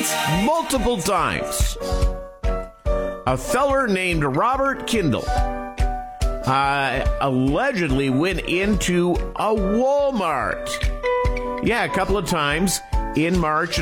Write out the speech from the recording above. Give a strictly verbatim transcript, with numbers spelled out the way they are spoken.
multiple times. A feller named Robert Kindle uh, allegedly went into a Walmart. Yeah, a couple of times in March